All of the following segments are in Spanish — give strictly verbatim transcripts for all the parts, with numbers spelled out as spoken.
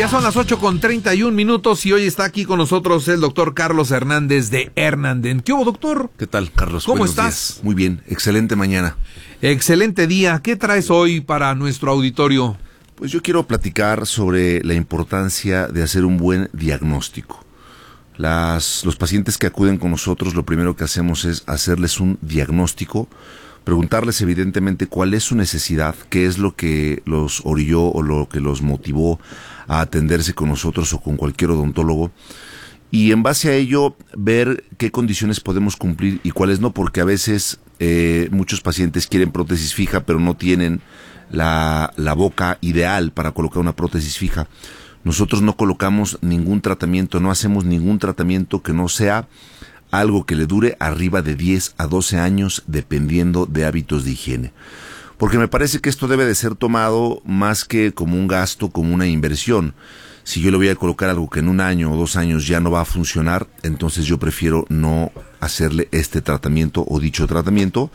Ya son las ocho con treinta y un minutos y hoy está aquí con nosotros el doctor Carlos Hernández de Hernanden. ¿Qué hubo, doctor? ¿Qué tal, Carlos? ¿Cómo Buenos estás? días. Muy bien, excelente mañana. Excelente día. ¿Qué traes hoy para nuestro auditorio? Pues yo quiero platicar sobre la importancia de hacer un buen diagnóstico. Las, los pacientes que acuden con nosotros, lo primero que hacemos es hacerles un diagnóstico, preguntarles evidentemente cuál es su necesidad, qué es lo que los orilló o lo que los motivó a atenderse con nosotros o con cualquier odontólogo, y en base a ello ver qué condiciones podemos cumplir y cuáles no, porque a veces eh, muchos pacientes quieren prótesis fija pero no tienen la, la boca ideal para colocar una prótesis fija. Nosotros no colocamos ningún tratamiento, no hacemos ningún tratamiento que no sea algo que le dure arriba de diez a doce años, dependiendo de hábitos de higiene. Porque me parece que esto debe de ser tomado más que como un gasto, como una inversión. Si yo le voy a colocar algo que en un año o dos años ya no va a funcionar, entonces yo prefiero no hacerle este tratamiento o dicho tratamiento.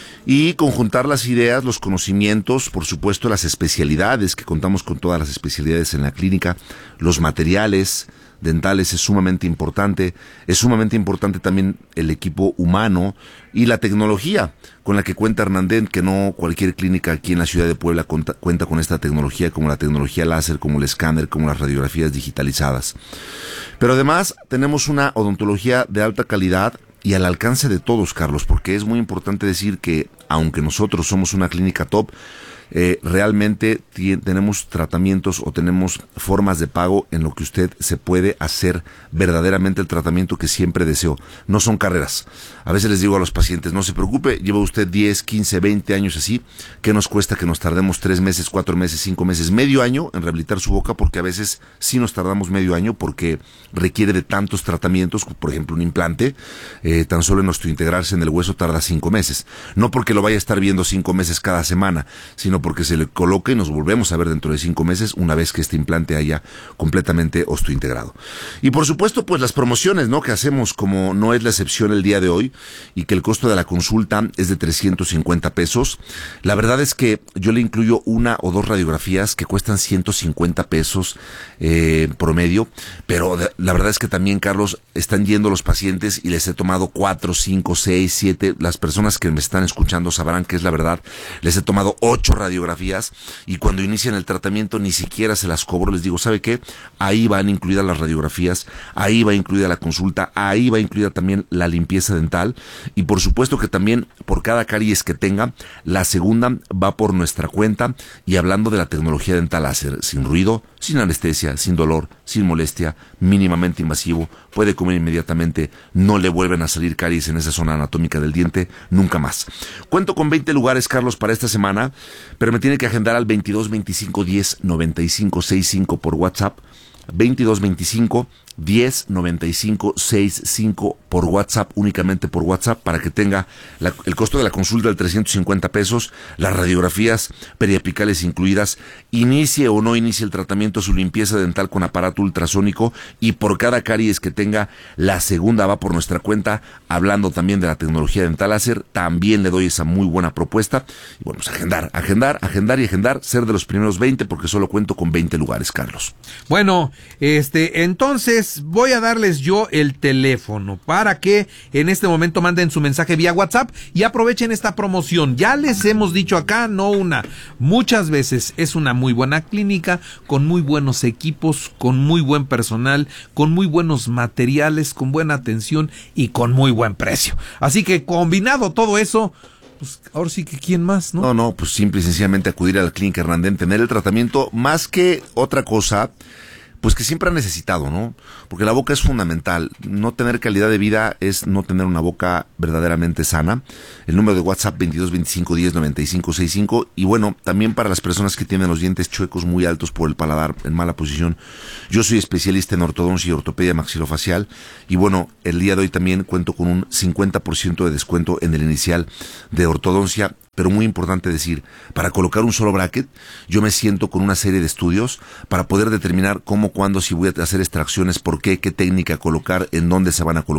Y conjuntar las ideas, los conocimientos, por supuesto las especialidades, que contamos con todas las especialidades en la clínica, los materiales dentales es sumamente importante, es sumamente importante también el equipo humano y la tecnología con la que cuenta Hernanden, que no cualquier clínica aquí en la ciudad de Puebla cuenta, cuenta con esta tecnología, como la tecnología láser, como el escáner, como las radiografías digitalizadas. Pero además tenemos una odontología de alta calidad y al alcance de todos, Carlos, porque es muy importante decir que aunque nosotros somos una clínica top, eh, realmente tenemos tratamientos o tenemos formas de pago en lo que usted se puede hacer verdaderamente el tratamiento que siempre deseo. No son carreras. A veces les digo a los pacientes, no se preocupe, lleva usted diez, quince, veinte años así, ¿qué nos cuesta que nos tardemos tres meses, cuatro meses, cinco meses, medio año en rehabilitar su boca? Porque a veces sí nos tardamos medio año porque requiere de tantos tratamientos, por ejemplo un implante, eh, tan solo en osteointegrarse en el hueso tarda cinco meses. No porque lo vaya a estar viendo cinco meses cada semana, sino porque se le coloca y nos volvemos a ver dentro de cinco meses una vez que este implante haya completamente osteointegrado. Y por supuesto, pues las promociones, ¿no?, que hacemos, como no es la excepción el día de hoy, y que el costo de la consulta es de trescientos cincuenta pesos. La verdad es que yo le incluyo una o dos radiografías que cuestan ciento cincuenta pesos eh, promedio, pero de, la verdad es que también, Carlos, están yendo los pacientes y les he tomado cuatro, cinco, seis, siete, las personas que me están escuchando sabrán que es la verdad, les he tomado ocho radiografías y cuando inician el tratamiento ni siquiera se las cobro, les digo, ¿sabe qué? Ahí van incluidas las radiografías, ahí va incluida la consulta, ahí va incluida también la limpieza dental y por supuesto que también por cada caries que tenga, la segunda va por nuestra cuenta y hablando de la tecnología dental láser, sin ruido, sin anestesia, sin dolor, sin molestia, mínimamente invasivo, puede comer inmediatamente, no le vuelven a salir caries en esa zona anatómica del diente, nunca más. Cuento con veinte lugares, Carlos, para esta semana, pero me tiene que agendar al veintidós veinticinco diez noventa y cinco sesenta y cinco por WhatsApp, veintidós veinticinco diez noventa y cinco sesenta y cinco por WhatsApp, únicamente por WhatsApp, para que tenga la, el costo de la consulta de trescientos cincuenta pesos, las radiografías periapicales incluidas, inicie o no inicie el tratamiento, su limpieza dental con aparato ultrasónico y por cada caries que tenga, la segunda va por nuestra cuenta, hablando también de la tecnología dental láser, también le doy esa muy buena propuesta. Y bueno, pues agendar, agendar, agendar y agendar, ser de los primeros veinte porque solo cuento con veinte lugares, Carlos. Bueno, este, entonces voy a darles yo el teléfono para que en este momento manden su mensaje vía WhatsApp y aprovechen esta promoción. Ya les hemos dicho acá, no una, muchas veces es una muy buena clínica, con muy buenos equipos, con muy buen personal, con muy buenos materiales, con buena atención y con muy buen precio. Así que combinado todo eso, pues ahora sí que quién más, ¿no? No, no, pues simple y sencillamente acudir a la clínica Hernanden, tener el tratamiento más que otra cosa, pues que siempre ha necesitado, ¿no? Porque la boca es fundamental. No tener calidad de vida es no tener una boca verdaderamente sana. El número de WhatsApp veintidós veinticinco diez noventa y cinco sesenta y cinco. Y bueno, también para las personas que tienen los dientes chuecos muy altos por el paladar, en mala posición. Yo soy especialista en ortodoncia y ortopedia maxilofacial. Y bueno, el día de hoy también cuento con un cincuenta por ciento de descuento en el inicial de ortodoncia. Pero muy importante decir, para colocar un solo bracket, yo me siento con una serie de estudios para poder determinar cómo, cuándo, si voy a hacer extracciones, por qué, qué técnica colocar, en dónde se van a colocar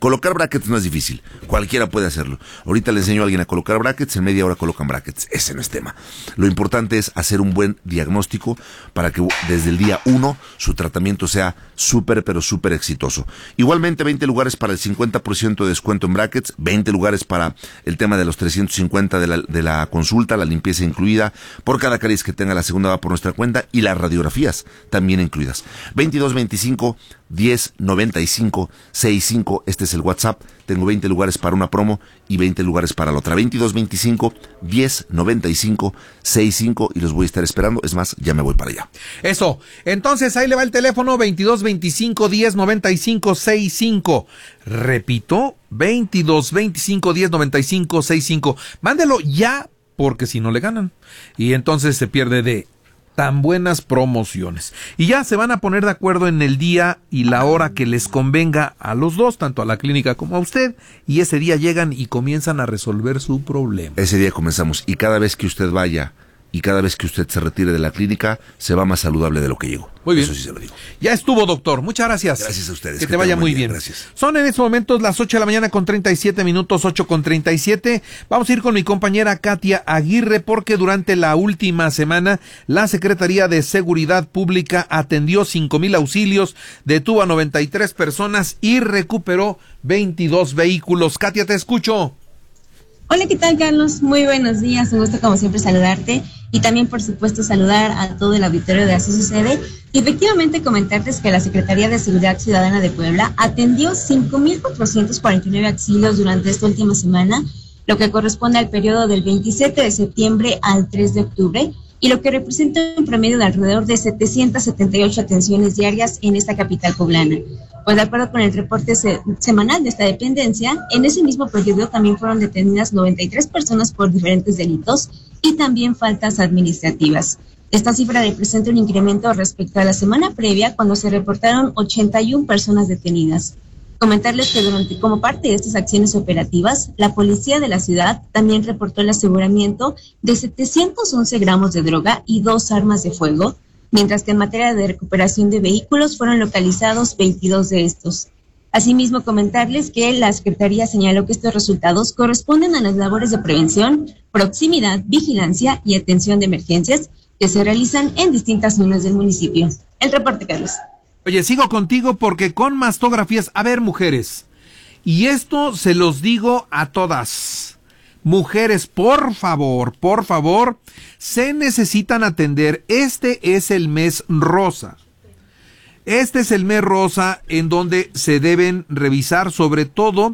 Colocar brackets no es difícil, cualquiera puede hacerlo. Ahorita le enseño a alguien a colocar brackets, en media hora colocan brackets, ese no es tema. Lo importante es hacer un buen diagnóstico para que desde el día uno su tratamiento sea súper, pero súper exitoso. Igualmente, veinte lugares para el cincuenta por ciento de descuento en brackets, veinte lugares para el tema de los trescientos cincuenta de la, de la consulta, la limpieza incluida, por cada caries que tenga la segunda va por nuestra cuenta y las radiografías también incluidas. veintidós veinticinco diez noventa y cinco sesenta y cinco, este es el WhatsApp. Tengo veinte lugares para una promo y veinte lugares para la otra. veintidós veinticinco diez noventa y cinco sesenta y cinco y los voy a estar esperando. Es más, ya me voy para allá. Eso. Entonces ahí le va el teléfono veintidós veinticinco diez noventa y cinco sesenta y cinco. Repito, veintidós veinticinco diez noventa y cinco sesenta y cinco. Mándelo ya, porque si no le ganan. Y entonces se pierde de tan buenas promociones. Y ya se van a poner de acuerdo en el día y la hora que les convenga a los dos, tanto a la clínica como a usted, y ese día llegan y comienzan a resolver su problema. Ese día comenzamos, y cada vez que usted vaya y cada vez que usted se retire de la clínica, se va más saludable de lo que llegó. Muy bien. Eso sí se lo digo. Ya estuvo, doctor. Muchas gracias. Gracias a ustedes. Que, que te vaya muy bien. bien. Gracias. Son en estos momentos las ocho de la mañana con treinta y siete minutos, ocho con treinta y siete. Vamos a ir con mi compañera Katia Aguirre, porque durante la última semana la Secretaría de Seguridad Pública atendió cinco mil auxilios, detuvo a noventa y tres personas y recuperó veintidós vehículos. Katia, te escucho. Hola, ¿qué tal, Carlos? Muy buenos días, un gusto como siempre saludarte y también, por supuesto, saludar a todo el auditorio de Así Sucede. Y efectivamente comentarles que la Secretaría de Seguridad Ciudadana de Puebla atendió cinco mil cuatrocientos cuarenta y nueve auxilios durante esta última semana, lo que corresponde al periodo del veintisiete de septiembre al tres de octubre, y lo que representa un promedio de alrededor de setecientas setenta y ocho atenciones diarias en esta capital poblana. Pues de acuerdo con el reporte se- semanal de esta dependencia, en ese mismo periodo también fueron detenidas noventa y tres personas por diferentes delitos y también faltas administrativas. Esta cifra representa un incremento respecto a la semana previa, cuando se reportaron ochenta y una personas detenidas. Comentarles que durante, como parte de estas acciones operativas, la policía de la ciudad también reportó el aseguramiento de setecientos once gramos de droga y dos armas de fuego, mientras que en materia de recuperación de vehículos fueron localizados veintidós de estos. Asimismo, comentarles que la Secretaría señaló que estos resultados corresponden a las labores de prevención, proximidad, vigilancia y atención de emergencias que se realizan en distintas zonas del municipio. El reporte, Carlos. Oye, sigo contigo porque con mastografías, a ver, mujeres, y esto se los digo a todas, mujeres, por favor, por favor, se necesitan atender. Este es el mes rosa. Este es el mes rosa en donde se deben revisar sobre todo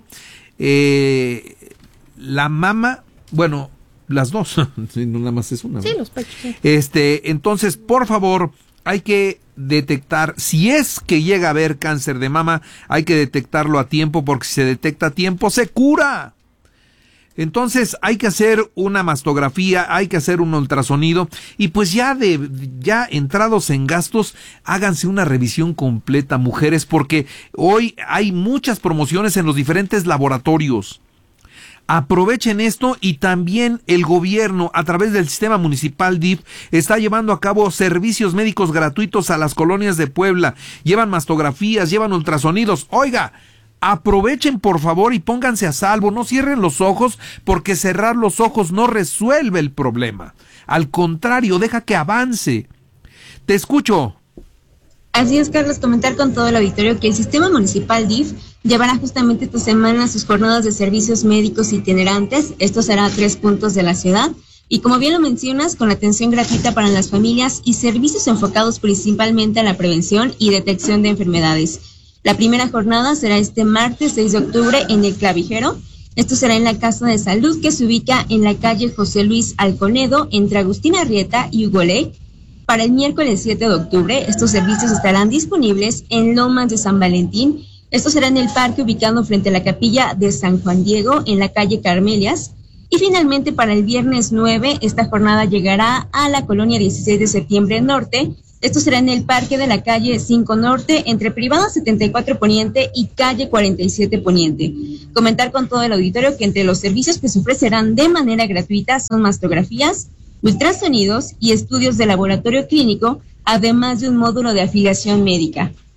eh, la mama, bueno, las dos, no nada más es una. Sí, los pechos. Sí. Este, entonces, por favor, hay que detectar, si es que llega a haber cáncer de mama, hay que detectarlo a tiempo, porque si se detecta a tiempo, se cura. Entonces hay que hacer una mastografía, hay que hacer un ultrasonido y pues ya de ya entrados en gastos, háganse una revisión completa, mujeres, porque hoy hay muchas promociones en los diferentes laboratorios. Aprovechen esto, y también el gobierno, a través del sistema municipal D I F, está llevando a cabo servicios médicos gratuitos a las colonias de Puebla. Llevan mastografías, llevan ultrasonidos. Oiga, aprovechen por favor y pónganse a salvo. No cierren los ojos, porque cerrar los ojos no resuelve el problema. Al contrario, deja que avance. Te escucho. Así es, Carlos, comentar con todo el auditorio que el sistema municipal D I F llevará justamente esta semana sus jornadas de servicios médicos itinerantes. Esto será a tres puntos de la ciudad. Y como bien lo mencionas, con atención gratuita para las familias y servicios enfocados principalmente a la prevención y detección de enfermedades. La primera jornada será este martes seis de octubre en el Clavijero. Esto será en la Casa de Salud, que se ubica en la calle José Luis Alconedo, entre Agustín Arrieta y Hugo Ley. Para el miércoles siete de octubre, estos servicios estarán disponibles en Lomas de San Valentín. Esto será en el parque ubicado frente a la capilla de San Juan Diego, en la calle Carmelias. Y finalmente, para el viernes nueve, esta jornada llegará a la colonia dieciséis de septiembre Norte. Esto será en el parque de la calle cinco Norte, entre Privada setenta y cuatro Poniente y calle cuarenta y siete Poniente. Comentar con todo el auditorio que entre los servicios que se ofrecerán de manera gratuita son mastografías, ultrasonidos y estudios de laboratorio clínico, además de un módulo de afiliación médica.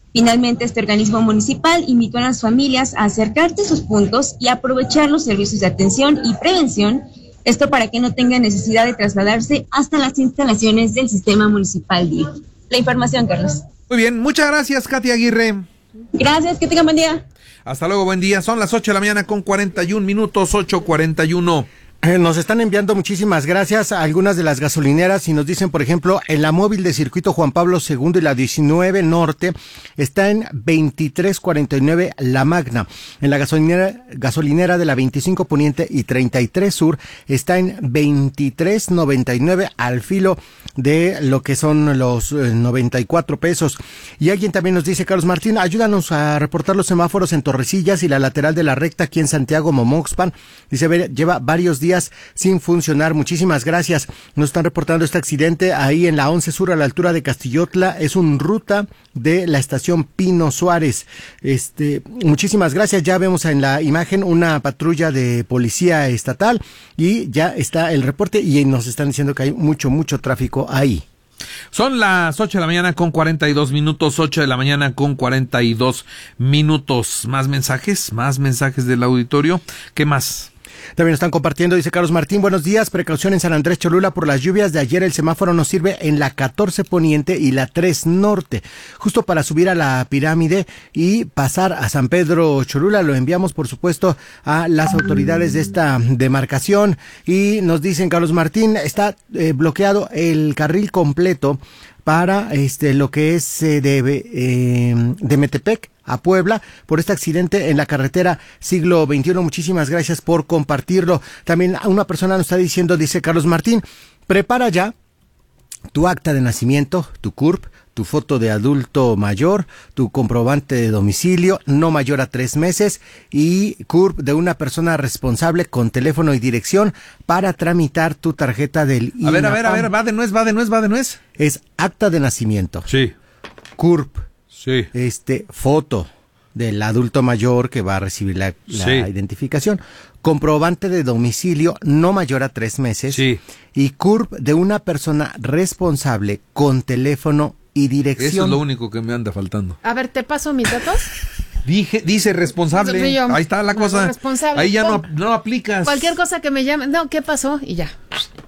Finalmente, este organismo municipal invitó a las familias a acercarse a sus puntos y aprovechar los servicios de atención y prevención, esto para que no tengan necesidad de trasladarse hasta las instalaciones del sistema municipal D I F. La información, Carlos. Muy bien, muchas gracias, Katy Aguirre. Gracias, que tengan buen día. Hasta luego, buen día. Son las ocho de la mañana con cuarenta y un minutos, ocho cuarenta y uno. Eh, nos están enviando muchísimas gracias a algunas de las gasolineras y nos dicen, por ejemplo, en la móvil de Circuito Juan Pablo segundo y la diecinueve Norte está en veintitrés cuarenta y nueve La Magna. En la gasolinera, gasolinera de la veinticinco Poniente y treinta y tres Sur está en veintitrés noventa y nueve al filo de lo que son los eh, noventa y cuatro pesos. Y alguien también nos dice, Carlos Martín, ayúdanos a reportar los semáforos en Torrecillas y la lateral de la recta aquí en Santiago Momoxpan. Dice, ve, lleva varios días sin funcionar. Muchísimas gracias. Nos están reportando este accidente ahí en la once Sur a la altura de Castillotla. Es un ruta de la estación Pino Suárez. Este, muchísimas gracias. Ya vemos en la imagen una patrulla de policía estatal y ya está el reporte y nos están diciendo que hay mucho, mucho tráfico ahí. Son las ocho de la mañana con cuarenta y dos minutos, ocho de la mañana con cuarenta y dos minutos. Más mensajes, más mensajes del auditorio. ¿Qué más? También están compartiendo, dice Carlos Martín, buenos días, precaución en San Andrés Cholula por las lluvias de ayer, el semáforo nos sirve en la catorce Poniente y la tres Norte, justo para subir a la pirámide y pasar a San Pedro Cholula. Lo enviamos, por supuesto, a las autoridades de esta demarcación y nos dicen, Carlos Martín, está eh, bloqueado el carril completo para este lo que es eh, de, eh, de Metepec a Puebla por este accidente en la carretera Siglo veintiuno. Muchísimas gracias por compartirlo. También una persona nos está diciendo, dice Carlos Martín, prepara ya tu acta de nacimiento, tu C U R P, tu foto de adulto mayor, tu comprobante de domicilio no mayor a tres meses y C U R P de una persona responsable con teléfono y dirección para tramitar tu tarjeta del I N A P A M. A ver, a ver, a ver, va de nuez, va de nuez, va de nuez. Es acta de nacimiento. Sí. C U R P. Sí. Este, foto del adulto mayor que va a recibir la, la Sí. identificación, comprobante de domicilio no mayor a tres meses Sí. y C U R P de una persona responsable con teléfono y dirección. Eso es lo único que me anda faltando. A ver, ¿te paso mis datos? Dije, dice responsable. Sí, yo. Ahí está la Bueno, cosa. responsable. Ahí ya no, Pon- no aplicas. Cualquier cosa que me llame, no, ¿qué pasó? Y ya.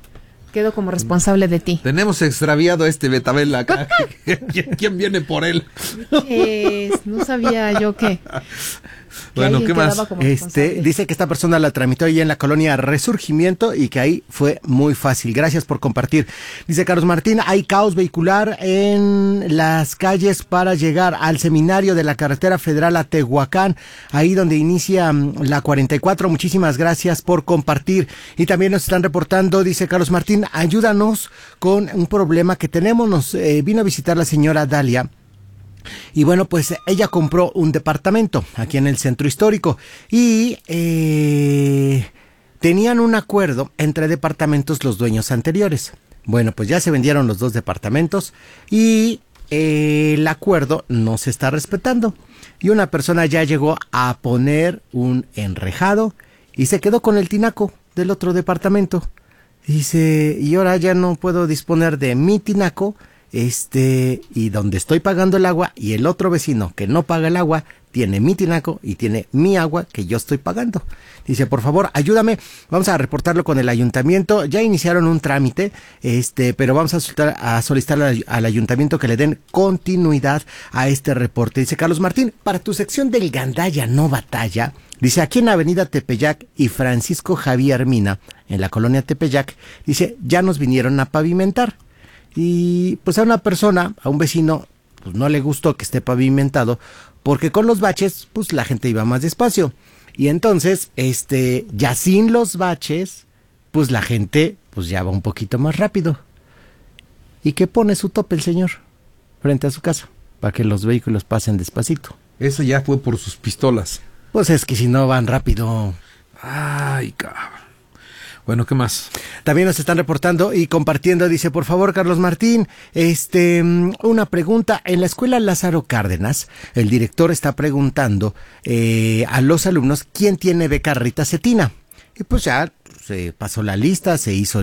Quedo como responsable de ti. Tenemos extraviado a este Betabel acá. ¿Quién, quién viene por él? Es- no sabía yo qué. que Bueno, alguien ¿qué más? quedaba como Este, responsable. dice que esta persona la tramitó ahí en la colonia Resurgimiento y que ahí fue muy fácil. Gracias por compartir. Dice Carlos Martín, hay caos vehicular en las calles para llegar al seminario de la carretera federal a Tehuacán, ahí donde inicia mm, la cuarenta y cuatro. Muchísimas gracias por compartir. Y también nos están reportando, dice Carlos Martín, ayúdanos con un problema que tenemos. Nos eh, vino a visitar la señora Dalia. Y bueno, pues ella compró un departamento aquí en el centro histórico y eh, tenían un acuerdo entre departamentos los dueños anteriores. Bueno, pues ya se vendieron los dos departamentos y eh, el acuerdo no se está respetando. Y una persona ya llegó a poner un enrejado y se quedó con el tinaco del otro departamento. Dice, y ahora ya no puedo disponer de mi tinaco. Este, y donde estoy pagando el agua y el otro vecino que no paga el agua tiene mi tinaco y tiene mi agua que yo estoy pagando. Dice, por favor, ayúdame, vamos a reportarlo con el ayuntamiento. Ya iniciaron un trámite, este, pero vamos a solicitar, a solicitar al, al ayuntamiento que le den continuidad a este reporte. Dice Carlos Martín, para tu sección del Gandaya no batalla. Dice, aquí en Avenida Tepeyac y Francisco Javier Mina, en la colonia Tepeyac, dice, ya nos vinieron a pavimentar. Y pues a una persona, a un vecino, pues no le gustó que esté pavimentado, porque con los baches, pues la gente iba más despacio. Y entonces, este, ya sin los baches, pues la gente, pues ya va un poquito más rápido. ¿Y qué pone su tope el señor frente a su casa? Para que los vehículos pasen despacito. Eso ya fue por sus pistolas. Pues es que si no van rápido. Ay, cabrón. Bueno, ¿qué más? También nos están reportando y compartiendo, dice, por favor, Carlos Martín, este, una pregunta. En la escuela Lázaro Cárdenas, el director está preguntando eh, a los alumnos quién tiene beca Rita Cetina. Y pues ya se pasó la lista, se hizo